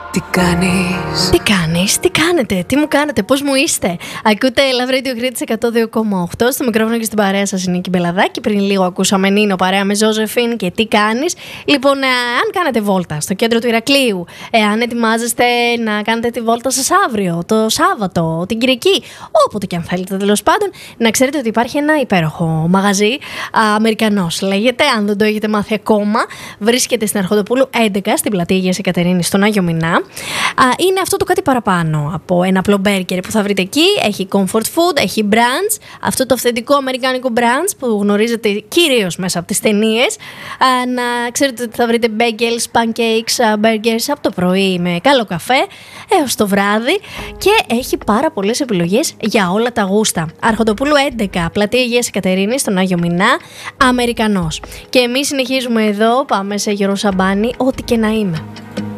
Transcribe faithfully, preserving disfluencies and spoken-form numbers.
Τι κάνεις? Τι κάνεις, τι κάνετε, τι μου κάνετε, πώς μου είστε? Ακούτε Love Radio Greece εκατόν δύο κόμμα οκτώ. Στο μικρόφωνο και στην παρέα σας είναι η Νίκη Μπελαδάκη. Πριν λίγο ακούσαμε Νίνο παρέα με Ζώζεφιν και τι κάνεις. Λοιπόν, ε, αν κάνετε βόλτα στο κέντρο του Ηρακλείου, ε, αν ετοιμάζεστε να κάνετε τη βόλτα σας αύριο, το Σάββατο, την Κυριακή, όποτε και αν θέλετε τέλος πάντων, να ξέρετε ότι υπάρχει ένα υπέροχο μαγαζί. Α, Αμερικανός λέγεται, αν δεν το έχετε μάθει ακόμα. Βρίσκεται στην Αρχοντοπούλου έντεκα, στην πλατεία Αγίας Εκατερίνης, στον Άγιο Μινά. Είναι αυτό το κάτι παραπάνω από ένα απλό μπέργκερ που θα βρείτε εκεί. Έχει comfort food, έχει brunch, αυτό το αυθεντικό αμερικάνικο brunch που γνωρίζετε κυρίως μέσα από τις ταινίες. Να ξέρετε ότι θα βρείτε bagels, pancakes, burgers από το πρωί με καλό καφέ έως το βράδυ και έχει πάρα πολλές επιλογές για όλα τα γούστα. Αρχοντοπούλου έντεκα, πλατεία Αγίας Εκατερίνης, στον Άγιο Μινά, Αμερικανός. Και εμείς συνεχίζουμε εδώ, πάμε σε Γιώργο Σαμπάνη, ό,τι και να είμαι.